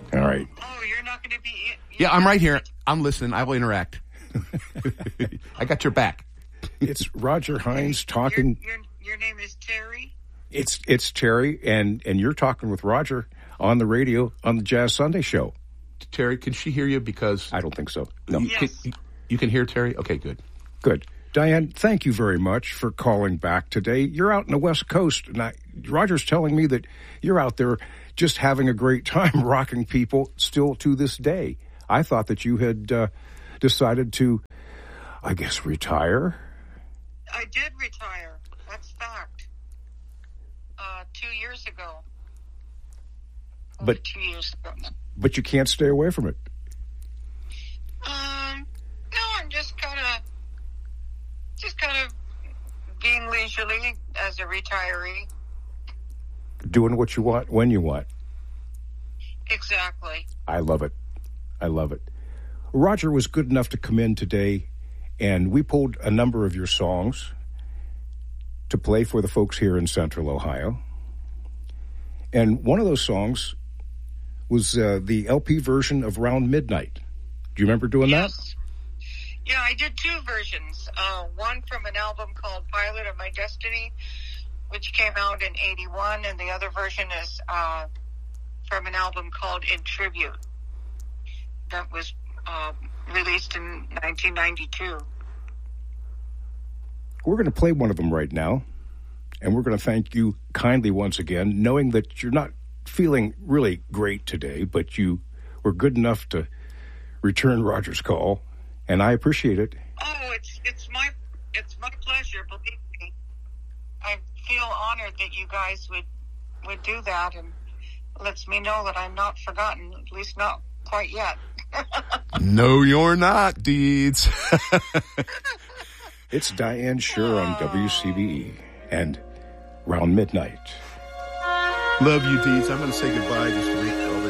All right. Oh, you're not going to be... Yeah, I'm right here. I'm listening. I will interact. I got your back. It's Roger Hines talking. Your name is Terry? It's Terry, and you're talking with Roger on the radio on the Jazz Sunday Show. Terry, can she hear you? Because I don't think so. No. Yes. You can hear Terry? Okay, good. Good. Diane, thank you very much for calling back today. You're out in the West Coast, and Roger's telling me that you're out there just having a great time rocking people still to this day. I thought that you had decided to, I guess, retire. I did retire. That's fact. 2 years ago. Over 2 years ago. But you can't stay away from it. No, I'm just kind of being leisurely as a retiree. Doing what you want, when you want. Exactly. I love it. I love it. Roger was good enough to come in today, and we pulled a number of your songs to play for the folks here in Central Ohio. And one of those songs was the LP version of Round Midnight. Do you remember doing that? Yeah, I did two versions. One from an album called Pilot of My Destiny, which came out in 81, and the other version is from an album called In Tribute that was released in 1992. We're going to play one of them right now, and we're going to thank you kindly once again, knowing that you're not feeling really great today, but you were good enough to return Roger's call, and I appreciate it. Oh, it's my pleasure, believe me. I feel honored that you guys would do that, and lets me know that I'm not forgotten, at least not quite yet. No, you're not, Deeds. It's Diane Shure on WCBE and Round Midnight. Love you, Deeds. I'm going to say goodbye just to make all